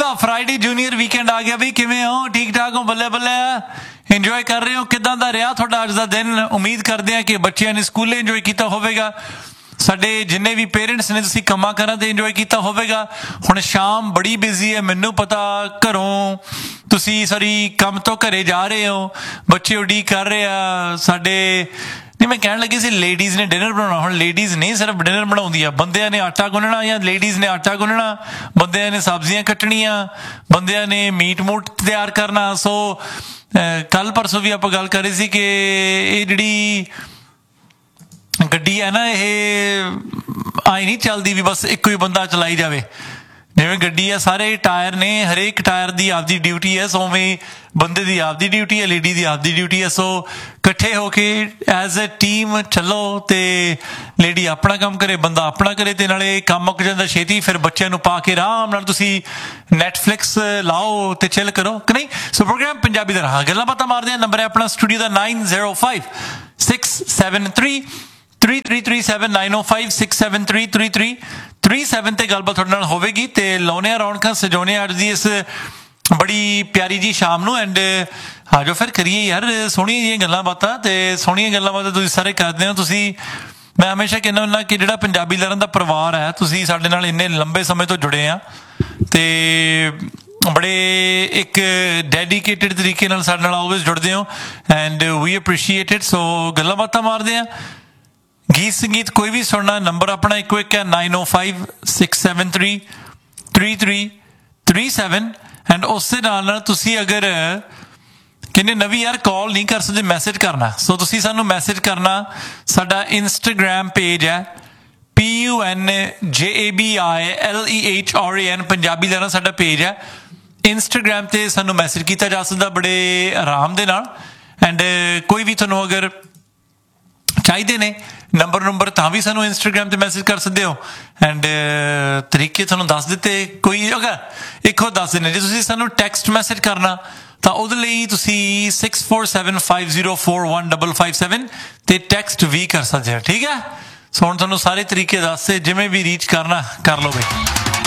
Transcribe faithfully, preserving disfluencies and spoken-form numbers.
ਆ Friday junior weekend ਆ ਗਿਆ ਬਈ, ਕਿਵੇਂ ਹੋ? ਠੀਕ ਠਾਕ ਹੋ? ਬੱਲੇ ਬੱਲੇ, ਇੰਜੋਏ ਕਰ ਰਹੇ ਹੋ? ਕਿੱਦਾਂ ਦਾ ਰਿਹਾ ਤੁਹਾਡਾ ਅੱਜ ਦਾ ਦਿਨ? ਉਮੀਦ ਕਰਦੇ ਹਾਂ ਕਿ ਬੱਚਿਆਂ ਨੇ ਸਕੂਲੇ ਇੰਜੋਏ ਕੀਤਾ ਹੋਵੇਗਾ। ਸਾਡੇ ਜਿੰਨੇ ਵੀ ਪੇਰੈਂਟਸ ਨੇ ਤੁਸੀਂ ਕੰਮਾਂ ਕਾਰਾਂ ਤੇ ਇੰਜੋਏ ਕੀਤਾ ਹੋਵੇਗਾ। ਹੁਣ ਸ਼ਾਮ ਬੜੀ ਬਿਜ਼ੀ ਹੈ, ਮੈਨੂੰ ਪਤਾ। ਘਰੋਂ ਤੁਸੀਂ ਸਾਰੀ ਕੰਮ ਤੋਂ ਘਰੇ ਜਾ ਰਹੇ ਹੋ, ਬੱਚੇ ਉਡੀਕ ਕਰ ਰਹੇ ਆ ਸਾਡੇ। ਨਹੀਂ, ਮੈਂ ਕਹਿਣ ਲੱਗੀ ਸੀ ਲੇਡੀਜ਼ ਨੇ ਡਿਨਰ ਬਣਾਉਣਾ। ਹੁਣ ਲੇਡੀਜ਼ ਨਹੀਂ ਸਿਰਫ ਡਿਨਰ ਬਣਾਉਂਦੀਆਂ, ਬੰਦਿਆਂ ਨੇ ਆਟਾ ਗੁੰਨਣਾ, ਜਾਂ ਲੇਡੀਜ਼ ਨੇ ਆਟਾ ਗੁੰਨਣਾ, ਬੰਦਿਆਂ ਨੇ ਸਬਜ਼ੀਆਂ ਕੱਟਣੀਆਂ, ਬੰਦਿਆਂ ਨੇ ਮੀਟ ਮੂਟ ਤਿਆਰ ਕਰਨਾ। ਸੋ ਕੱਲ ਪਰਸੋਂ ਵੀ ਆਪਾਂ ਗੱਲ ਕਰ ਰਹੇ ਸੀ ਕਿ ਇਹ ਜਿਹੜੀ ਗੱਡੀ ਹੈ ਨਾ, ਇਹ ਆਈ ਨਹੀਂ ਚੱਲਦੀ ਵੀ ਬਸ ਇੱਕੋ ਹੀ ਬੰਦਾ ਚਲਾਈ ਜਾਵੇ। ਜਿਵੇਂ ਗੱਡੀ ਆ, ਸਾਰੇ ਟਾਇਰ ਨੇ, ਹਰੇਕ ਟਾਇਰ ਦੀ ਆਪਦੀ ਡਿਊਟੀ ਹੈ। ਸੋ ਉਵੇਂ ਬੰਦੇ ਦੀ ਆਪਦੀ ਡਿਊਟੀ ਹੈ, ਲੇਡੀ ਦੀ ਆਪਦੀ ਡਿਊਟੀ ਹੈ। ਸੋ ਇਕੱਠੇ ਹੋ ਕੇ ਐਜ਼ ਅ ਟੀਮ ਚੱਲੋ, ਤੇ ਲੇਡੀ ਆਪਣਾ ਕੰਮ ਕਰੇ, ਬੰਦਾ ਆਪਣਾ ਕਰੇ, ਤੇ ਨਾਲੇ ਕੰਮ ਮੁੱਕ ਜਾਂਦਾ ਛੇਤੀ। ਫਿਰ ਬੱਚਿਆਂ ਨੂੰ ਪਾ ਕੇ ਆਰਾਮ ਨਾਲ ਤੁਸੀਂ ਨੈਟਫਲਿਕਸ ਲਾਓ ਤੇ ਚਿੱਲ ਕਰੋ, ਕਿ ਨਹੀਂ? ਸੋ ਪ੍ਰੋਗਰਾਮ ਪੰਜਾਬੀ ਦਾ ਰਹਾ, ਗੱਲਾਂ ਬਾਤਾਂ ਮਾਰਦੇ ਹਾਂ। ਨੰਬਰ ਹੈ ਆਪਣਾ ਸਟੂਡੀਓ ਦਾ nine zero five six seven three three three three seven nine ਓ five six seven three three three three seven ਤੇ ਗੱਲਬਾਤ ਤੁਹਾਡੇ ਨਾਲ ਹੋਵੇਗੀ। ਤੇ ਲਾਉਣੇ ਆ ਰੌਣਕਾਂ, ਸਜਾਉਣੇ ਆ ਅੱਜ ਦੀ ਇਸ ਬੜੀ ਪਿਆਰੀ ਜੀ ਸ਼ਾਮ ਨੂੰ। ਐਂਡ ਆ ਜਾਓ ਫਿਰ ਕਰੀਏ ਯਾਰ ਸੋਹਣੀਆਂ ਜਿਹੀਆਂ ਗੱਲਾਂ ਬਾਤਾਂ। ਤੇ ਸੋਹਣੀਆਂ ਗੱਲਾਂ ਬਾਤਾਂ ਤੁਸੀਂ ਸਾਰੇ ਕਰਦੇ ਹੋ। ਤੁਸੀਂ, ਮੈਂ ਹਮੇਸ਼ਾ ਕਹਿੰਦਾ ਹੁੰਦਾ ਕਿ ਜਿਹੜਾ ਪੰਜਾਬੀ ਲਹਿਰਾਂ ਦਾ ਪਰਿਵਾਰ ਹੈ, ਤੁਸੀਂ ਸਾਡੇ ਨਾਲ ਇੰਨੇ ਲੰਬੇ ਸਮੇਂ ਤੋਂ ਜੁੜੇ ਆ ਤੇ ਬੜੇ ਇੱਕ ਡੈਡੀਕੇਟਿਡ ਤਰੀਕੇ ਨਾਲ ਸਾਡੇ ਨਾਲ ਆਲਵੇਜ਼ ਜੁੜਦੇ ਹੋ, ਐਂਡ ਵੀ ਅਪਰੀਸ਼ੀਏਟ ਇਟ। ਸੋ ਗੱਲਾਂ ਬਾਤਾਂ ਮਾਰਦੇ ਆ, ਗੀਤ ਸੰਗੀਤ ਕੋਈ ਵੀ ਸੁਣਨਾ। ਨੰਬਰ ਆਪਣਾ ਇੱਕੋ ਇੱਕ ਹੈ nine O five six seven three three three three seven. And ਉਸ ਦੇ ਨਾਲ ਨਾਲ ਤੁਸੀਂ ਅਗਰ ਕਹਿੰਦੇ ਨਵੀਂ ਯਾਰ ਕਾਲ ਨਹੀਂ ਕਰ ਸਕਦੇ, ਮੈਸੇਜ ਕਰਨਾ। ਸੋ ਤੁਸੀਂ ਸਾਨੂੰ ਮੈਸੇਜ ਕਰਨਾ। ਸਾਡਾ ਇੰਸਟਾਗ੍ਰਾਮ ਪੇਜ ਹੈ ਪੀ ਯੂ ਐਨ ਜੇ A B I L E H R A ਐਨ, ਪੰਜਾਬੀ ਲਹਿਰਾਂ ਸਾਡਾ ਪੇਜ ਹੈ। ਇੰਸਟਾਗ੍ਰਾਮ ਤੇ ਸਾਨੂੰ ਮੈਸੇਜ ਕੀਤਾ ਜਾ ਸਕਦਾ ਬੜੇ ਆਰਾਮ ਦੇ ਨਾਲ। ਐਂਡ ਕੋਈ ਵੀ ਤੁਹਾਨੂੰ ਅਗਰ ਚਾਹੀਦੇ ਨੇ ਨੰਬਰ ਨੰਬਰ ਤਾਂ ਵੀ ਸਾਨੂੰ ਇੰਸਟਾਗ੍ਰਾਮ ਤੇ ਮੈਸੇਜ ਕਰ ਸਕਦੇ ਹੋ। ਐਂਡ ਤਰੀਕੇ ਤੁਹਾਨੂੰ ਦੱਸ ਦਿੱਤੇ। ਕੋਈ ਅਗਰ ਇੱਕ ਹੋਰ ਦੱਸ ਦਿੰਦੇ, ਜੇ ਤੁਸੀਂ ਸਾਨੂੰ ਟੈਕਸਟ ਮੈਸੇਜ ਕਰਨਾ ਤਾਂ ਉਹਦੇ ਲਈ ਤੁਸੀਂ six four seven five zero four one double five seven ਤੇ ਟੈਕਸਟ ਵੀ ਕਰ ਸਕਦੇ ਹੋ, ਠੀਕ ਹੈ? ਸੋ ਹੁਣ ਤੁਹਾਨੂੰ ਸਾਰੇ ਤਰੀਕੇ ਦੱਸਦੇ, ਜਿਵੇਂ ਵੀ ਰੀਚ ਕਰਨਾ ਕਰ ਲਓ ਬਈ।